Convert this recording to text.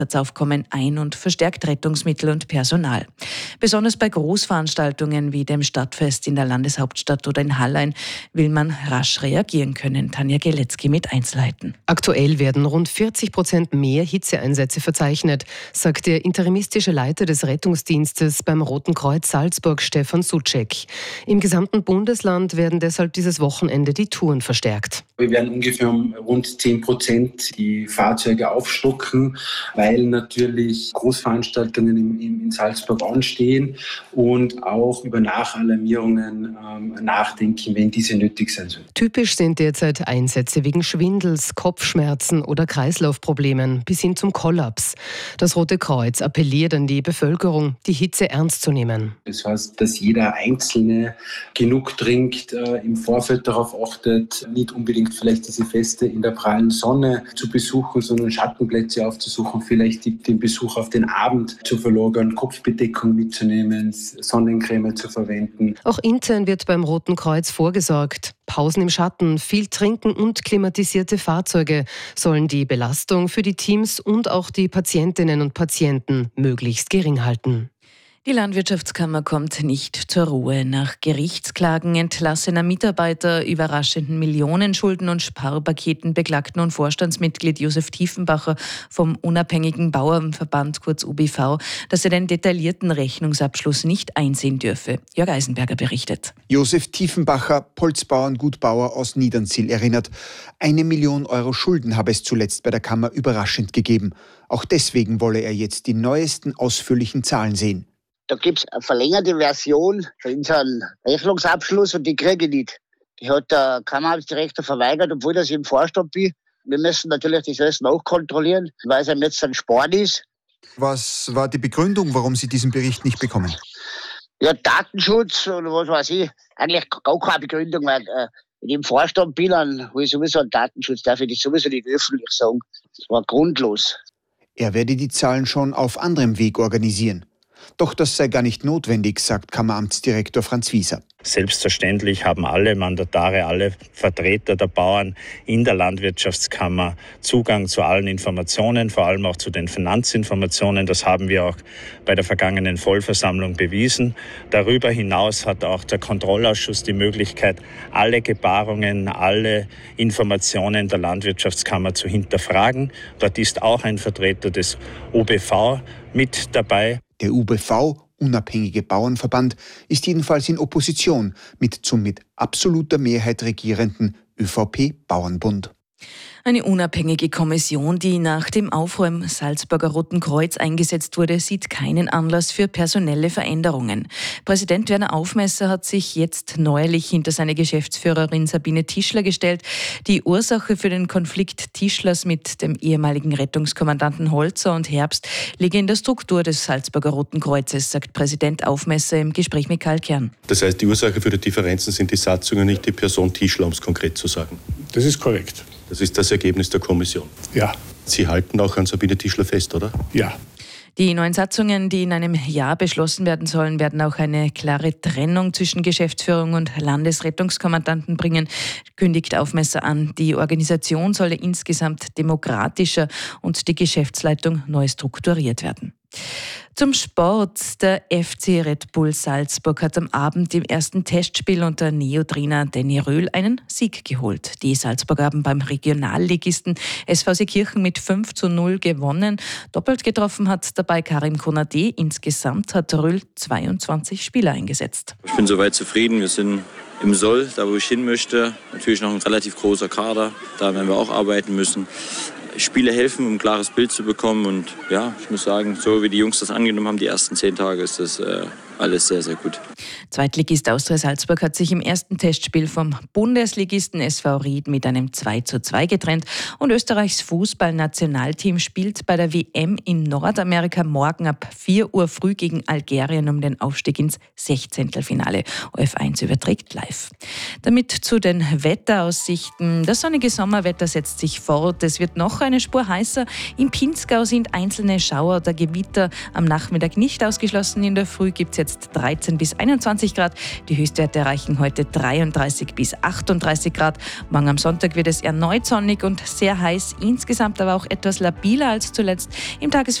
Aufkommen ein und verstärkt Rettungsmittel und Personal. Besonders bei Großveranstaltungen wie dem Stadtfest in der Landeshauptstadt oder in Hallein will man rasch reagieren können. Tanja Geletzky mit Einzelheiten. Aktuell werden rund 40% mehr Hitzeeinsätze verzeichnet, sagt der interimistische Leiter des Rettungsdienstes beim Roten Kreuz Salzburg, Stefan Sucek. Im gesamten Bundesland werden deshalb dieses Wochenende die Touren verstärkt. Wir werden ungefähr um rund 10% die Fahrzeuge aufstocken, weil natürlich Großveranstaltungen in Salzburg anstehen und auch über Nachalarmierungen nachdenken, wenn diese nötig sein sollen. Typisch sind derzeit Einsätze wegen Schwindels, Kopfschmerzen oder Kreislaufproblemen bis hin zum Kollaps. Das Rote Kreuz appelliert an die Bevölkerung, die Hitze ernst zu nehmen. Das heißt, dass jeder Einzelne genug trinkt, im Vorfeld darauf achtet, nicht unbedingt vielleicht diese Feste in der prallen Sonne zu besuchen, sondern Schattenplätze aufzusuchen, vielleicht den Besuch auf den Abend zu verlagern, Kopfbedeckung mitzunehmen, Sonnencreme zu verwenden. Auch intern wird beim Roten Kreuz vorgesorgt. Pausen im Schatten, viel Trinken und klimatisierte Fahrzeuge sollen die Belastung für die Teams und auch die Patientinnen und Patienten möglichst gering halten. Die Landwirtschaftskammer kommt nicht zur Ruhe. Nach Gerichtsklagen entlassener Mitarbeiter, überraschenden Millionenschulden und Sparpaketen beklagt nun Vorstandsmitglied Josef Tiefenbacher vom unabhängigen Bauernverband, kurz UBV, dass er den detaillierten Rechnungsabschluss nicht einsehen dürfe. Jörg Eisenberger berichtet. Josef Tiefenbacher, Holzbauerngutbauer aus Niedernsiel, erinnert, 1 Million Euro Schulden habe es zuletzt bei der Kammer überraschend gegeben. Auch deswegen wolle er jetzt die neuesten ausführlichen Zahlen sehen. Da gibt es eine verlängerte Version für unseren Rechnungsabschluss und die kriege ich nicht. Die hat der Kammerdirektor verweigert, obwohl ich im Vorstand bin. Wir müssen natürlich das alles nachkontrollieren, weil es einem jetzt ein Sport ist. Was war die Begründung, warum Sie diesen Bericht nicht bekommen? Ja, Datenschutz oder was weiß ich. Eigentlich gar keine Begründung, weil wenn ich im Vorstand bin, dann will ich sowieso einen Datenschutz, darf ich das sowieso nicht öffentlich sagen. Das war grundlos. Er werde die Zahlen schon auf anderem Weg organisieren. Doch das sei gar nicht notwendig, sagt Kammeramtsdirektor Franz Wieser. Selbstverständlich haben alle Mandatare, alle Vertreter der Bauern in der Landwirtschaftskammer Zugang zu allen Informationen, vor allem auch zu den Finanzinformationen. Das haben wir auch bei der vergangenen Vollversammlung bewiesen. Darüber hinaus hat auch der Kontrollausschuss die Möglichkeit, alle Gebarungen, alle Informationen der Landwirtschaftskammer zu hinterfragen. Dort ist auch ein Vertreter des UBV mit dabei. Der UBV, unabhängige Bauernverband, ist jedenfalls in Opposition zum mit absoluter Mehrheit regierenden ÖVP-Bauernbund. Eine unabhängige Kommission, die nach dem Aufruhr im Salzburger Roten Kreuz eingesetzt wurde, sieht keinen Anlass für personelle Veränderungen. Präsident Werner Aufmesser hat sich jetzt neuerlich hinter seine Geschäftsführerin Sabine Tischler gestellt. Die Ursache für den Konflikt Tischlers mit dem ehemaligen Rettungskommandanten Holzer und Herbst liege in der Struktur des Salzburger Roten Kreuzes, sagt Präsident Aufmesser im Gespräch mit Karl Kern. Das heißt, die Ursache für die Differenzen sind die Satzungen, nicht die Person Tischler, um es konkret zu sagen. Das ist korrekt. Das ist das Ergebnis der Kommission. Ja. Sie halten auch an Sabine Tischler fest, oder? Ja. Die neuen Satzungen, die in einem Jahr beschlossen werden sollen, werden auch eine klare Trennung zwischen Geschäftsführung und Landesrettungskommandanten bringen, kündigt Aufmesser an. Die Organisation solle insgesamt demokratischer und die Geschäftsleitung neu strukturiert werden. Zum Sport. Der FC Red Bull Salzburg hat am Abend im ersten Testspiel unter Neo-Trainer Danny Röhl einen Sieg geholt. Die Salzburger haben beim Regionalligisten SV Seekirchen mit 5:0 gewonnen. Doppelt getroffen hat dabei Karim Konate. Insgesamt hat Röhl 22 Spieler eingesetzt. Ich bin soweit zufrieden. Wir sind im Soll, da wo ich hin möchte. Natürlich noch ein relativ großer Kader. Da werden wir auch arbeiten müssen. Spiele helfen, um ein klares Bild zu bekommen. Und ja, ich muss sagen, so wie die Jungs das angenommen haben, die ersten 10 Tage, ist das alles sehr, sehr gut. Zweitligist Austria Salzburg hat sich im ersten Testspiel vom Bundesligisten SV Ried mit einem 2:2 getrennt. Und Österreichs Fußballnationalteam spielt bei der WM in Nordamerika morgen ab 4 Uhr früh gegen Algerien um den Aufstieg ins 16. OF1 überträgt live. Damit zu den Wetteraussichten. Das sonnige Sommerwetter setzt sich fort. Es wird noch eine Spur heißer. Im Pinzgau sind einzelne Schauer oder Gewitter am Nachmittag nicht ausgeschlossen. In der Früh gibt es jetzt jetzt 13 bis 21 Grad. Die Höchstwerte erreichen heute 33 bis 38 Grad. Morgen am Sonntag wird es erneut sonnig und sehr heiß, insgesamt aber auch etwas labiler als zuletzt. Im